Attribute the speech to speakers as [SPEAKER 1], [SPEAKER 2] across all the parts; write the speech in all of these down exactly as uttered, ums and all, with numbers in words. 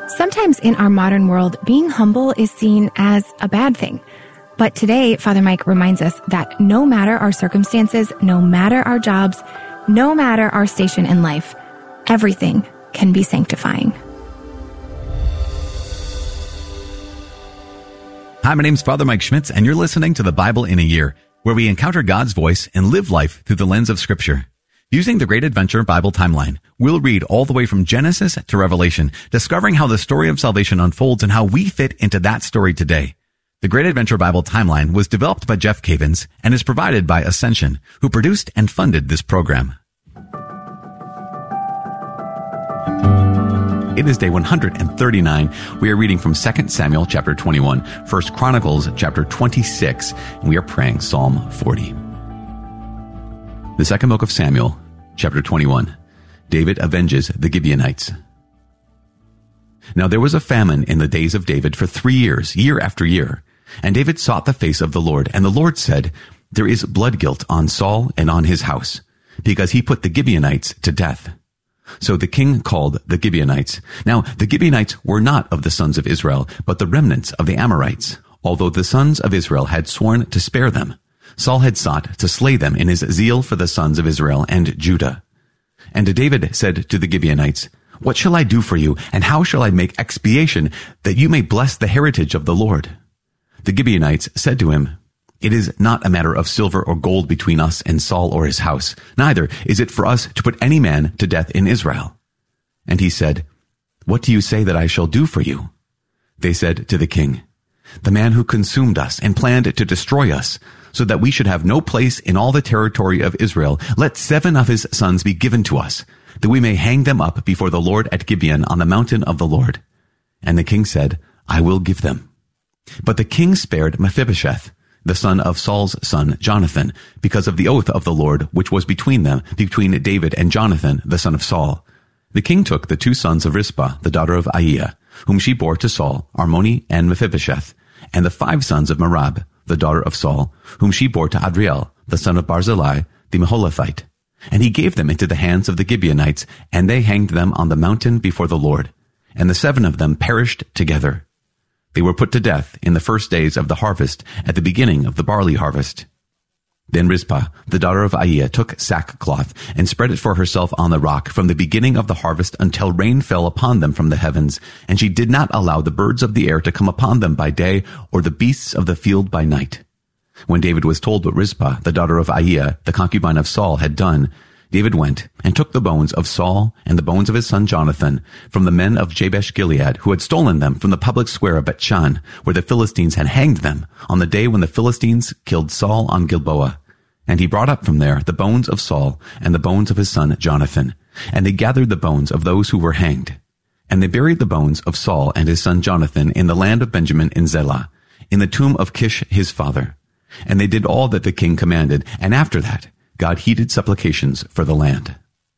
[SPEAKER 1] Sometimes in our modern world, being humble is seen as a bad thing. But today, Father Mike reminds us that no matter our circumstances, no matter our jobs, no matter our station in life, everything can be sanctifying.
[SPEAKER 2] Hi, my name's Father Mike Schmitz, and you're listening to the Bible in a Year, where we encounter God's voice and live life through the lens of Scripture. Using the Great Adventure Bible Timeline, we'll read all the way from Genesis to Revelation, discovering how the story of salvation unfolds and how we fit into that story today. The Great Adventure Bible Timeline was developed by Jeff Cavins and is provided by Ascension, who produced and funded this program. It is day one hundred thirty-nine. We are reading from Second Samuel chapter twenty-one, First Chronicles chapter twenty-six, and we are praying Psalm forty. The second book of Samuel, chapter twenty-one. David avenges the Gibeonites. Now there was a famine in the days of David for three years, year after year. And David sought the face of the Lord. And the Lord said, "There is blood guilt on Saul and on his house, because he put the Gibeonites to death." So the king called the Gibeonites. Now the Gibeonites were not of the sons of Israel, but the remnants of the Amorites, although the sons of Israel had sworn to spare them. Saul had sought to slay them in his zeal for the sons of Israel and Judah. And David said to the Gibeonites, "What shall I do for you, and how shall I make expiation, that you may bless the heritage of the Lord?" The Gibeonites said to him, "It is not a matter of silver or gold between us and Saul or his house, neither is it for us to put any man to death in Israel." And he said, "What do you say that I shall do for you?" They said to the king, "The man who consumed us and planned to destroy us, so that we should have no place in all the territory of Israel, let seven of his sons be given to us, that we may hang them up before the Lord at Gibeon on the mountain of the Lord." And the king said, "I will give them." But the king spared Mephibosheth, the son of Saul's son Jonathan, because of the oath of the Lord which was between them, between David and Jonathan, the son of Saul. The king took the two sons of Rizpah, the daughter of Aiah, whom she bore to Saul, Armoni and Mephibosheth, and the five sons of Merab, the daughter of Saul, whom she bore to Adriel, the son of Barzillai, the Meholathite. And he gave them into the hands of the Gibeonites, and they hanged them on the mountain before the Lord. And the seven of them perished together. They were put to death in the first days of the harvest, at the beginning of the barley harvest. Then Rizpah, the daughter of Aiah, took sackcloth and spread it for herself on the rock from the beginning of the harvest until rain fell upon them from the heavens, and she did not allow the birds of the air to come upon them by day, or the beasts of the field by night. When David was told what Rizpah, the daughter of Aiah, the concubine of Saul, had done, David went and took the bones of Saul and the bones of his son Jonathan from the men of Jabesh-Gilead, who had stolen them from the public square of Bethshan, where the Philistines had hanged them on the day when the Philistines killed Saul on Gilboa. And he brought up from there the bones of Saul and the bones of his son Jonathan. And they gathered the bones of those who were hanged. And they buried the bones of Saul and his son Jonathan in the land of Benjamin in Zelah, in the tomb of Kish his father. And they did all that the king commanded, and after that God heeded supplications for the land.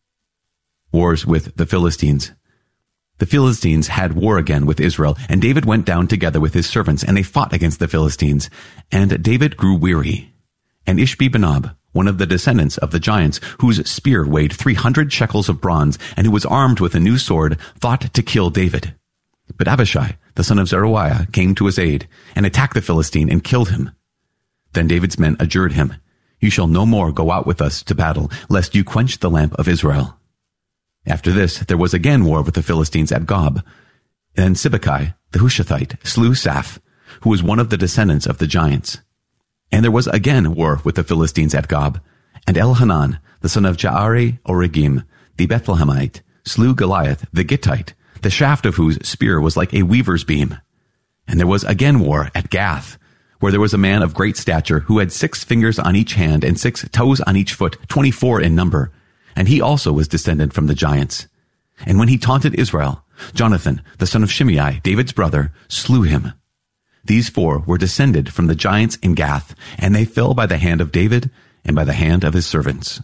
[SPEAKER 2] Wars with the Philistines. The Philistines had war again with Israel, and David went down together with his servants, and they fought against the Philistines. And David grew weary. And Ishbi-Benob, one of the descendants of the giants, whose spear weighed three hundred shekels of bronze, and who was armed with a new sword, thought to kill David. But Abishai, the son of Zeruiah, came to his aid, and attacked the Philistine and killed him. Then David's men adjured him, "You shall no more go out with us to battle, lest you quench the lamp of Israel." After this, there was again war with the Philistines at Gob. Then Sibbecai, the Hushathite, slew Saph, who was one of the descendants of the giants. And there was again war with the Philistines at Gob. And Elhanan, the son of Jaare-Oregim, the Bethlehemite, slew Goliath, the Gittite, the shaft of whose spear was like a weaver's beam. And there was again war at Gath, where there was a man of great stature who had six fingers on each hand and six toes on each foot, twenty-four in number. And he also was descended from the giants. And when he taunted Israel, Jonathan, the son of Shimei, David's brother, slew him. These four were descended from the giants in Gath, and they fell by the hand of David and by the hand of his servants.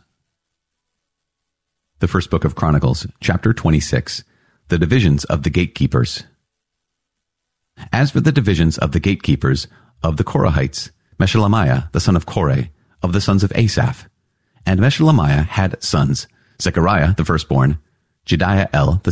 [SPEAKER 2] The first book of Chronicles, chapter twenty-six, the divisions of the gatekeepers. As for the divisions of the gatekeepers, of the Korahites, Meshelemiah, the son of Korah, of the sons of Asaph. And Meshelemiah had sons, Zechariah, the firstborn, Jediael, the